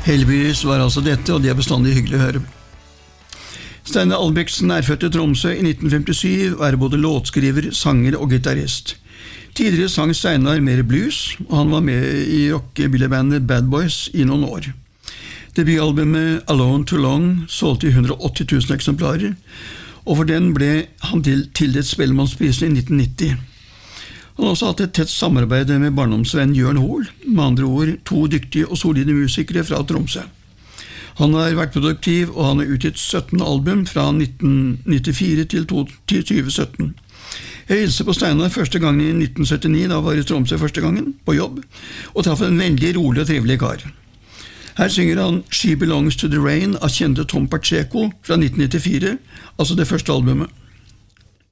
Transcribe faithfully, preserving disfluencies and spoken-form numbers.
Heldigvis var altså dette, og det er bestandig hyggelig å høre. Steinar Albrigtsen er født i Tromsø i nitten femtisju, og er både låtskriver, sanger og gitarist. Tidligere sang Steinar mer blues, og han var med i rockabillybandet Bad Boys i noen år. Debutalbumet Alone Too Long solgte i hundre og åtti tusen eksemplarer, og for den ble han til, tildelt Spellemannsprisen i nitten nitti. Han har også hatt et tett samarbeid med barndomsvenn Jørn Hoel, med andre ord to dyktige og solide musikere fra Tromsø. Han har vært produktiv, og han har utgitt sytten album fra nitten nittifire til tjue sytten. Jeg hilste på Steinar første gang i nitten syttini, da var i Tromsø første gangen, på jobb, og traff en veldig rolig og trivelig kar. Her synger han She Belongs to the Rain av kjente Tom Pacheco fra nitten nittifire, altså det første albumet.